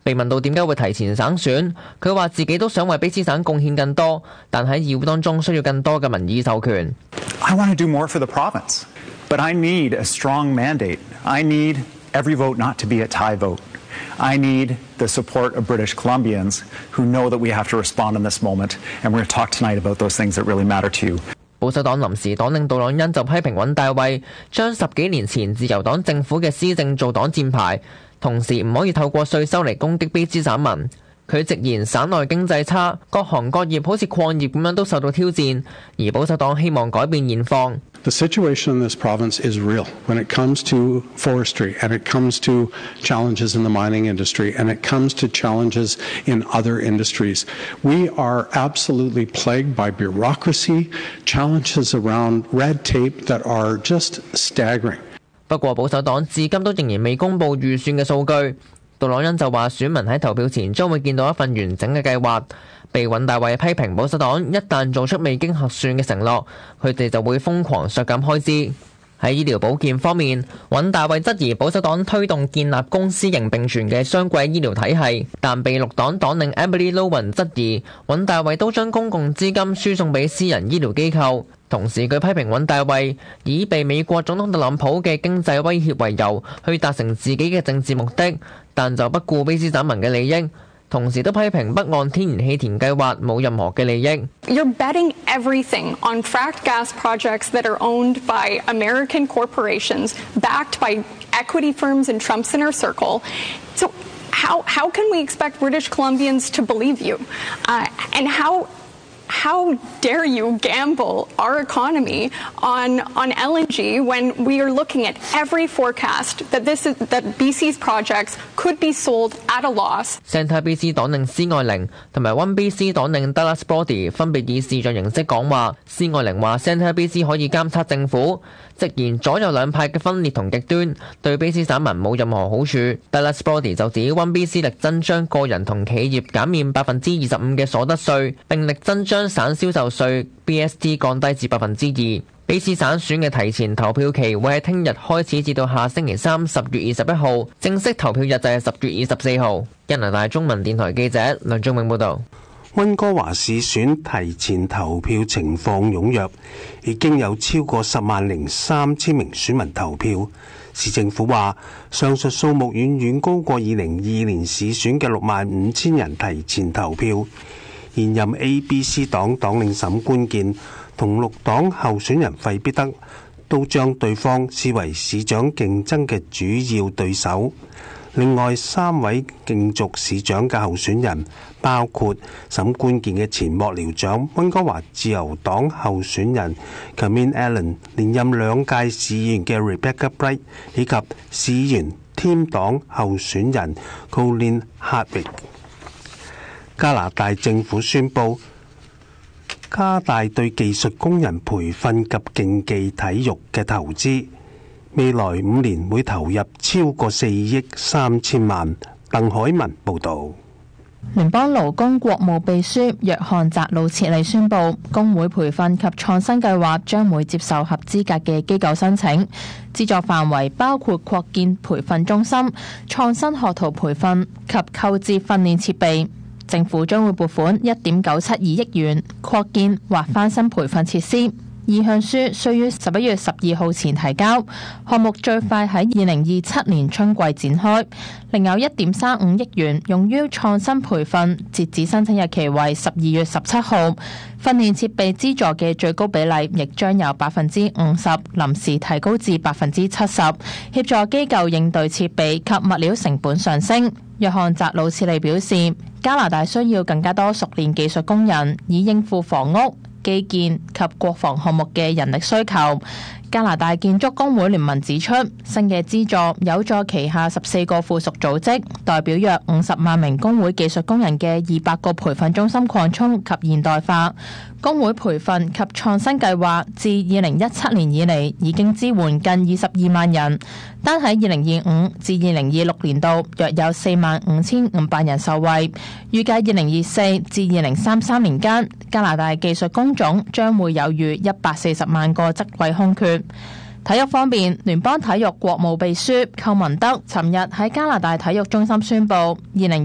被問到點解會提前省選，佢話自己都想為卑詩省貢獻更多，但喺議會當中需要更多嘅民意授權。 I want to do more for the province, but I need a strong mandate. I need every vote not to be a tie vote. I need the support of British Columbians who know that we have to respond in this moment, and we're going to talk tonight about those things that really matter to you. 保守黨臨時黨領杜朗恩就批評尹大衛將10幾年前自由黨政府嘅施政做擋箭牌，同時唔可以透過稅收嚟攻擊卑詩省民。佢直言省內經濟差，各行各業好似礦業咁樣都受到挑戰，而保守黨希望改變現況。 The situation in this province is real when it comes to forestry and it comes to challenges in the mining industry and it comes to challenges in other industries. We are absolutely plagued by bureaucracy, challenges around red tape that are just staggering. 不過保守黨至今都仍然未公布預算嘅數據。杜朗恩就話選民喺投票前將會見到一份完整嘅計劃。被尹大衛批評保守黨一旦做出未經核算嘅承諾，佢哋就會瘋狂削減開支。喺醫療保健方面，尹大衛質疑保守黨推動建立公私營並存嘅雙軌醫療體系，但被綠黨黨領 Emily Lowen 質疑尹大衛都將公共資金輸送俾私人醫療機構。同時佢批評尹大衛以被美國總統特朗普嘅經濟威脅為由去達成自己嘅政治目的，但就不顧卑詩省民嘅利益。同時都批評北岸天然氣田計劃冇任何嘅利益。 You're betting everything on fracked gas projects that are owned by American corporations, backed by equity firms and Trump's inner circle. So how can we expect British Columbians to believe you? And how dare you gamble our economy on LNG when we are looking at every forecast that BC's projects could be sold at a loss? Centre BC 黨領施愛玲同埋 One BC 黨領 Douglas Brody 分別以視像形式講話。施愛玲話 Centre BC 可以監測政府，直言左右兩派嘅分裂同極端對卑詩省民冇任何好處。Douglas Brody 就指 One BC 力爭將個人同企業減免25%嘅所得稅，並力爭將省銷售稅 BST 降低至2%。卑詩省選嘅提前投票期會喺聽日開始至到下星期三10月21號，正式投票日就係10月24號。加拿大中文電台記者梁仲永報導。 溫哥華市選提前投票情況踴躍，已經有超過103000名選民投票。市政府話，上述數目遠遠高過2022年市選嘅65000人提前投票。現任 ABC 黨黨領沈官健同綠黨候選人費必德都將對方視為市長競爭嘅主要對手。另外3位競逐市長嘅候選人包括沈官健嘅前幕僚長溫哥華自由黨候選人 Kamin Allen， 連任2屆市議員嘅 Rebecca Bright， 以及市議員添黨候選人 Colin Hardwick。加拿大政府宣布加大對技術工人培訓及競技體育嘅投資，未來5年會投入超過4億3千萬。鄧海文報導。 聯邦勞工國務秘書約翰澤魯切利宣布，工會培訓及創新計劃將會接受合資格嘅機構申請，資助範圍包括擴建培訓中心、創新學徒培訓及購置訓練設備。政府將會撥款1.972億元擴建或翻新培訓設施。意向書需於11月12號前提交，項目最快喺2027年春季展開。另有1.35億元用於創新培訓，截止申請日期為12月17號。訓練設備資助嘅最高比例亦將由50%臨時提高至70%，協助機構應對設備及物料成本上升。約翰澤魯切利表示，加拿大需要更加多熟練技術工人，以應付房屋、基建及國防項目嘅人力需求。加拿大建築工會聯盟指出，新嘅資助有助旗下14個附屬組織，代表約50萬名工會技術工人嘅200個培訓中心擴充及現代化。工會培訓及創新計劃自2017年以嚟已經支援近22萬人，單喺2025至2026年度約有45500人受惠。預計2024至2033年間，加拿大技術工種將會有逾140萬個職位空缺。體育方面，聯邦體育國務秘書寇文德尋日喺加拿大體育中心宣布，